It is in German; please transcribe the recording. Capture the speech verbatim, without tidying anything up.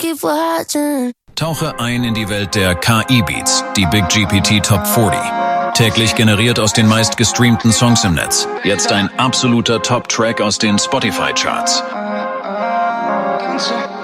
keep watching. Tauche ein in die Welt der K I-Beats, die Big G P T Top vierzig. Täglich generiert aus den meistgestreamten Songs im Netz. Jetzt ein absoluter Top-Track aus den Spotify-Charts.